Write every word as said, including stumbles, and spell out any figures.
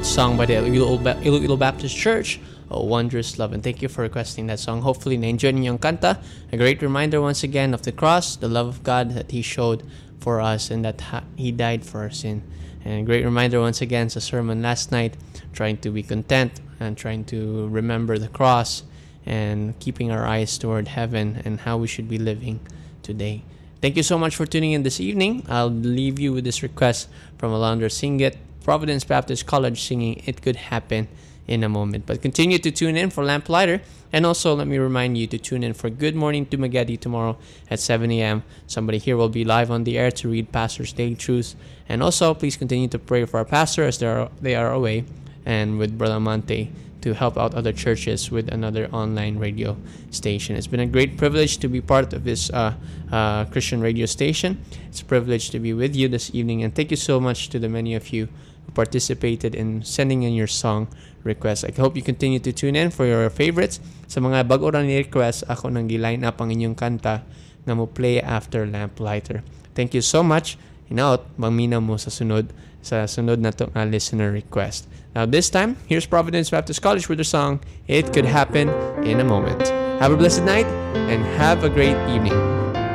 it's sung by the Iloilo Ba- Iloilo Baptist Church, A Wondrous Love. And thank you for requesting that song. Hopefully, na-enjoy niyo yung kanta. A great reminder once again of the cross, the love of God that He showed for us, and that ha- He died for our sin. And a great reminder once again sa sermon last night, trying to be content and trying to remember the cross and keeping our eyes toward heaven and how we should be living today. Thank you so much for tuning in this evening. I'll leave you with this request from Alondra Singit, Providence Baptist College, singing It Could Happen in a Moment. But continue to tune in for Lamplighter. And also, let me remind you to tune in for Good Morning to Magadi tomorrow at seven a.m. Somebody here will be live on the air to read Pastor's Daily Truths. And also, please continue to pray for our pastor as they are, they are away, and with Brother Amante to help out other churches with another online radio station. It's been a great privilege to be part of this uh, uh, Christian radio station. It's a privilege to be with you this evening, and thank you so much to the many of you who participated in sending in your song requests. I hope you continue to tune in for your favorites. Sa mga bago rin ni request, ako nang giline up ang inyong kanta na mo play after Lamplighter. Thank you so much. Hinaot, mamina mo sa sunod, sa sunod na to uh, listener request. Now this time, here's Providence Baptist College with their song, It Could Happen in a Moment. Have a blessed night and have a great evening.